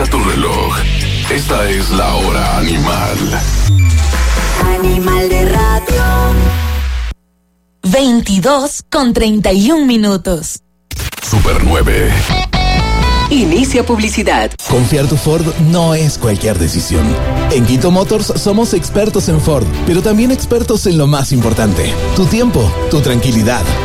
Revisa tu reloj. Esta es la hora animal. Animal de radio. 22:31. Super 9. Inicia publicidad. Confiar tu Ford no es cualquier decisión. En Quito Motors somos expertos en Ford, pero también expertos en lo más importante: tu tiempo, tu tranquilidad.